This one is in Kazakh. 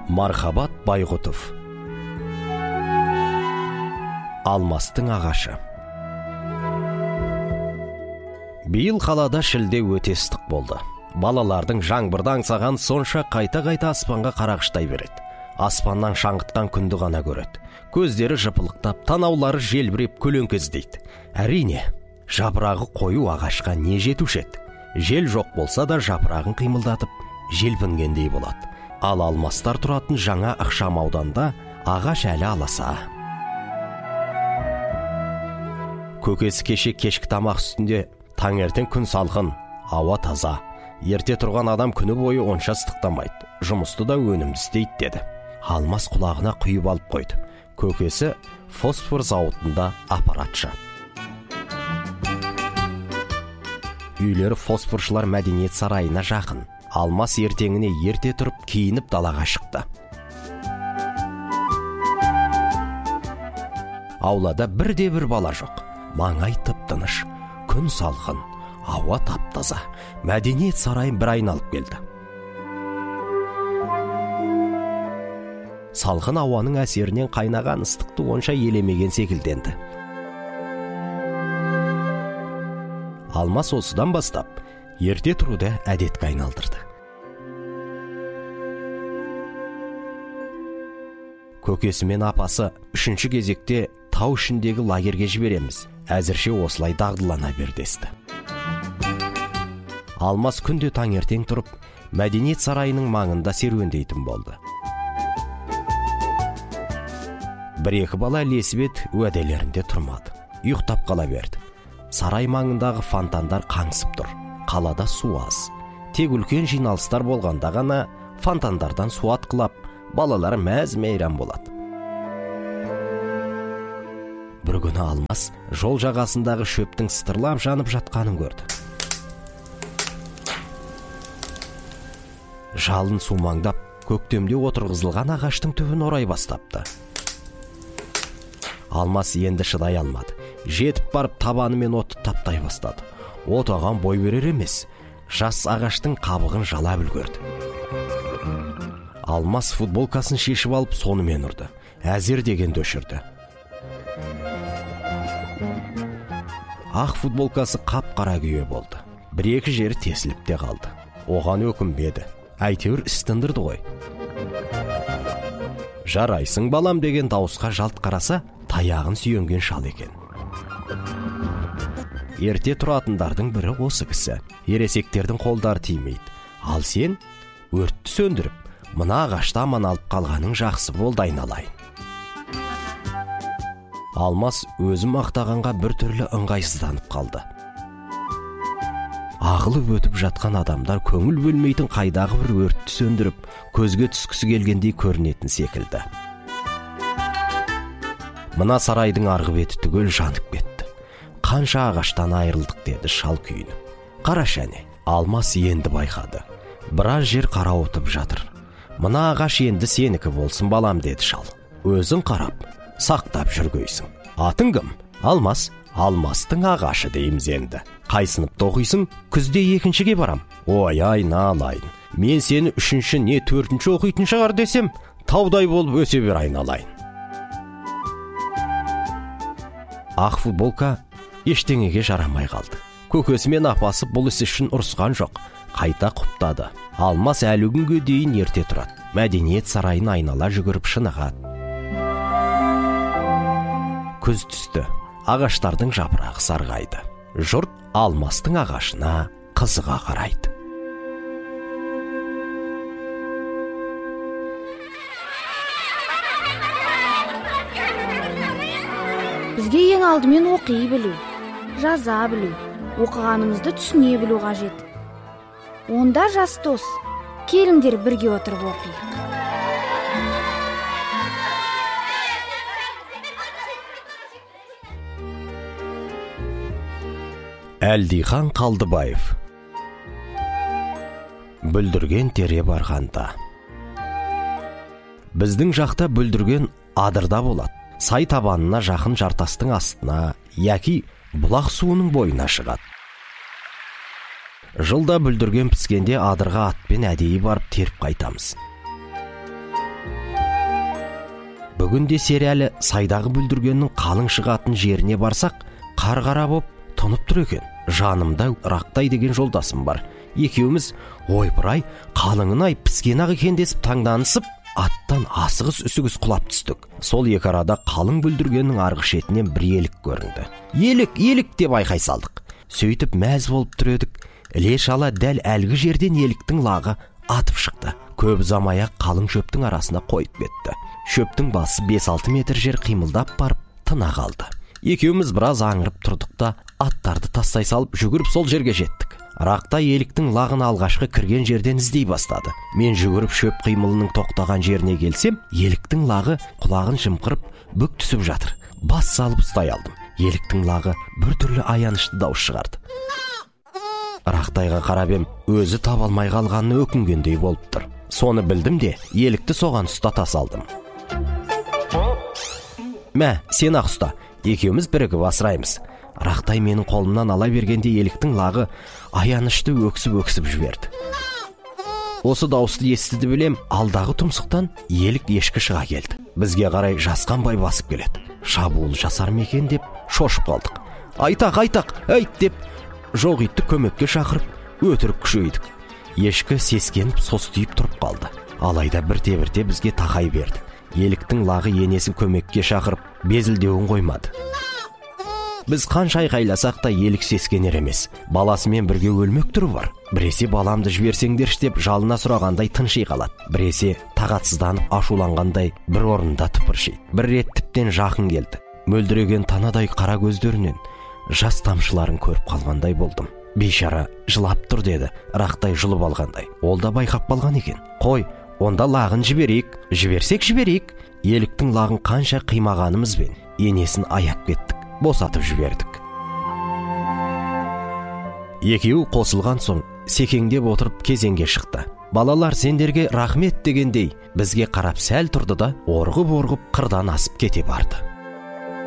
Мархабат Байғұтов. Алмастың ағашы. Биыл қалада шілде өте ыстық болды. Балалардың жаңбырда аңсаған сонша қайта-қайта аспанға қарағыштай береді. Аспаннан шаңғытқан күнді ғана көреді. Көздері жыпылықтап, танаулары желбіреп көлеңкездейді. Әрине, жапырағы қою ағашқа не жетушеді? Жел жоқ болса да жапырағын қимылдатып, желпінгендей болады. Ал алмастар тұратын жаңа ықшам ауданда ағаш әлі аласа. Көкесі кеше кешкі тамақ үстінде таңертең күн салқын, ауа таза. Ерте тұрған адам күні бойы онша ыстықтамайды. Жұмысты да өнімді істейді деді. Алмас құлағына құйып алып қойды. Көкесі фосфор зауытында аппаратшы. Үйлері фосфоршылар мәдениет сарайына жақын. Алмас ертеңіне ерте тұрып киініп далаға шықты. Аулада бірде-бір бала жоқ. Маңай тып-тыныш, күн салқын, ауа тап-таза. Мәдениет сарайын бір айналып келді. Салқын ауаның әсерінен қайнаған ыстықты онша елемеген секілденді. Алмас осыдан бастап ерте тұруды әдетке айналдырды. Көкесі мен апасы үшінші кезекте тау ішіндегі лагерге жібереміз. Әзірше осылай дағдылана бердесті. Алмас күнде таңертең тұрып, мәдениет сарайының маңында серуендейтін болды. Бір-екі бала лесбет уәделерінде тұрмады. Ұйықтап қала берді. Сарай маңындағы фонтандар қаңсып тұр. Қалада су аз. Тек үлкен жиналыстар болғанда ғана фонтандардан су атқылап, балалары мәз-мейрам болады. Бір күні Алмас жол жағасындағы шөптің сытырлап жанып жатқанын көрді. Жалын сумаңдап, көктемде отырғызылған ағаштың түбін орай бастапты. Алмас енді шыдай алмады. Жетіп барып табанымен оты таптай бастады. От оған бой берер емес, жас ағаштың қабығын жалап үлгерді. Алмас футболкасын шешіп алып сонымен ұрды. Әзер дегенді өшірді. Ақ футболкасы қап-қара күйе болды. Бір-екі жері тесіліп те қалды. Оған өкінбеді. Әйтеуір істіндірді ғой. Жарайсың балам деген дауысқа жалт қараса, таяғын сүйенген шал екен. Ерте тұратындардың бірі осы кісі. Ересектердің қолдары тимейді. Ал сен өртті сөндіріп, мына ағашта аман алып қалғаның жақсы болды айналайын. Алмас өзі мақтағанға бір түрлі ыңғайсызданып қалды. Ағылып өтіп жатқан адамдар көңіл бөлмейтін қайдағы бір өртті сөндіріп, көзге түскісі келгендей көрінетін секілді. Мына сарайдың арғы беті түгел жанып кетті. Қанша ағаштан айырылдық деді шал күйініп. Қарашы әне, Алмас енді байқады. Біраз жер қарауытып жатыр. Мына ағаш енді сенікі болсын балам деді шал. Өзің қарап, сақтап жүргейсің. Атың кім? Алмас. Алмастың ағашы дейміз енді. Қай сыныпта оқисың? Күзде екіншіге барам. Ой, айналайын. Мен сені үшінші не төртінші оқитын шығар десем, таудай болып өсе бер айналайын. Ақ футболка ештеңеге жарамай қалды. Көкесі мен апасы бұл іс үшін ұрысқан жоқ. Қайта құптады. Алмас әлі күнге дейін ерте тұрады. Мәдениет сарайын айнала жүгіріп шынығады. Күз түсті. Ағаштардың жапырағы сарғайды. Жұрт Алмастың ағашына қызыға қарайды. Бізге ең алдымен оқи білу, жаза білу, оқығанымызды түсіне білу қажет. Онда жас дос, келіңдер бірге отырып оқиық. Әлдихан Қалдыбаев. Бүлдірген тере барғанда. Біздің жақта бүлдірген адырда болады. Сай табанына жақын жартастың астына, яки бұлақ суының бойына шығады. Жылда бүлдірген піскенде адырға атпен әдейі барып теріп қайтамыз. Бүгінде сериалы сайдағы бүлдіргеннің қалың шығатын жеріне барсақ, қар-қара боп тұнып тұр екен. Жанымда Рақтай деген жолдасым бар. Екеуміз ойпыр-ай, қалыңын-ай піскен-ақ екен десіп таңданысып, аттан асығыс-үсігіс құлап түстік. Сол екі арада қалың бүлдіргеннің арғы шетінен бір елік көрінді. Елік деп айқай салдық. Сөйтіп мәз болып тұр едік. Іле-шала дәл әлгі жерден еліктің лағы атып шықты. Көп ұзамай-ақ қалың шөптің арасына қойып кетті. Шөптің басы 5-6 метр жер қимылдап барып тына қалды. Екеуміз біраз аңырып тұрдық та, аттарды тастай салып жүгіріп сол жерге жеттік. Рақтай еліктің лағын алғашқы кірген жерден іздей бастады. Мен жүгіріп шөп қимылының тоқтаған жеріне келсем, еліктің лағы құлағын жымқырып бүк түсіп жатыр. Бас салып ұстай алдым. Еліктің лағы біртүрлі аянышты дауыс шығарды. Рақтайға қарап ем, өзі таба алмай қалғанына өкінгендей болып тұр. Соны білдім де, елікті соған ұстата салдым. Мә, сен ақ ұста, екеуміз бірігіп асыраймыз. Рақтай менің қолымнан ала бергенде еліктің лағы аянышты өксіп жіберді. Осы дауысты естіді білем, алдағы тұмсықтан елік ешкі шыға келді. Бізге қарай жасқанбай басып келеді. Шабуыл жасар ма екен деп шошып қалдық. Айтақ, айт деп жоқ итті көмекке шақырып, өтірік күшейдік. Ешкі сескеніп состиып тұрып қалды. Алайда бірте-бірте бізге тақай берді. Еліктің лағы енесін көмекке шақырып, безілдеуін қоймады. Біз қанша айқайласақ та елік сескенер емес. Баласымен бірге өлмек түрі бар. Біресе баламды жіберсеңдерші деп жалына сұрағандай тынши қалады. Біресе тағатсызданып ашуланғандай бір орында тыпыршиды. Бір рет тіптен жақын келді. Мөлдіреген танадай қара көздерінен жас тамшыларын көріп қалғандай болдым. Бейшара жылап тұр деді, Рақтай жұлып алғандай. Ол да байқап қалған екен. Қой, онда лағын жіберейік. Жіберейік. Еліктің лағын қанша қимағанымызбен енесін аяп кеттік. Босатып жібердік. Екеуі қосылған соң секеңдеп отырып кезеңге шықты. Балалар, сендерге рахмет дегендей бізге қарап сәл тұрды да орғып қырдан асып кете барды.